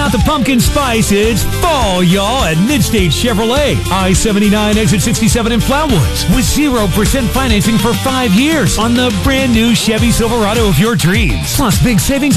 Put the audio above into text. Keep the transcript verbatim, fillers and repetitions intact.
about the pumpkin spice, it's fall, y'all, at Midstate Chevrolet. I seventy-nine, exit sixty-seven in Flatwoods. With zero percent financing for five years on the brand new Chevy Silverado of your dreams. Plus, big savings